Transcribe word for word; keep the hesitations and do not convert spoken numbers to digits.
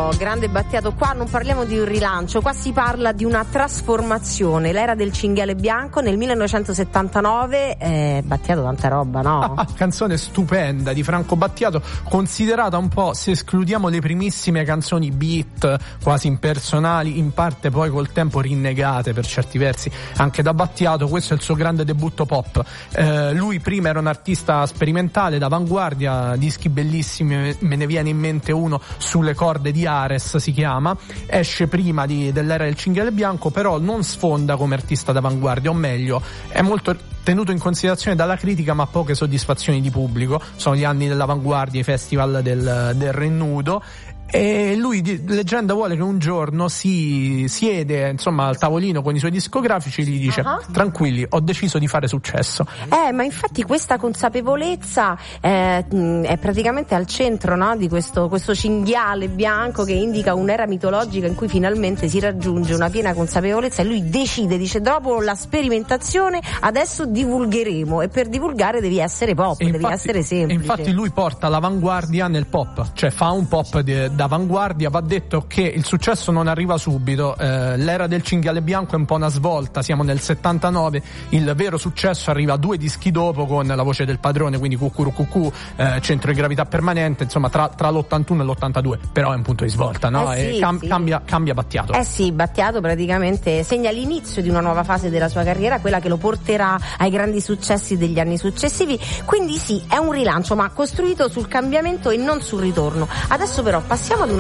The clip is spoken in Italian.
no, grande Battiato. Qua non parliamo di un rilancio, qua si parla di una trasformazione. L'era del cinghiale bianco nel millenovecentosettantanove. eh, Battiato, tanta roba, no? Ah, canzone stupenda di Franco Battiato, considerata un po', se escludiamo le primissime canzoni beat quasi impersonali, in parte poi col tempo rinnegate per certi versi anche da Battiato, questo è il suo grande debutto pop. Eh, lui prima era un artista sperimentale d'avanguardia, dischi bellissimi, me ne viene in mente uno Sulle corde di Ares si chiama, esce prima di, dell'era del cinghiale bianco, però non sfonda come artista d'avanguardia, o meglio è molto tenuto in considerazione dalla critica ma poche soddisfazioni di pubblico. Sono gli anni dell'avanguardia, i festival del, del Re Nudo, e lui, leggenda vuole che un giorno si siede insomma al tavolino con i suoi discografici e gli dice: uh-huh. tranquilli, ho deciso di fare successo. Eh, ma infatti questa consapevolezza eh, è praticamente al centro, no, di questo, questo cinghiale bianco che indica un'era mitologica in cui finalmente si raggiunge una piena consapevolezza, e lui decide, dice: dopo la sperimentazione adesso divulgheremo, e per divulgare devi essere pop, e devi infatti, essere semplice. Infatti lui porta l'avanguardia nel pop, cioè fa un pop de, d'avanguardia. Va detto che il successo non arriva subito, eh, l'era del cinghiale bianco è un po' una svolta, siamo nel settantanove, il vero successo arriva due dischi dopo con La voce del padrone, quindi Cucuru Cucù, eh, Centro di gravità permanente, insomma tra, tra l'ottantuno e l'ottantadue, però è un punto di svolta, no? Eh sì, e cam- sì. cambia, cambia Battiato. Eh sì, Battiato praticamente segna l'inizio di una nuova fase della sua carriera, quella che lo porterà ai grandi successi degli anni successivi, quindi sì, è un rilancio ma costruito sul cambiamento e non sul ritorno. Adesso però passiamo ad una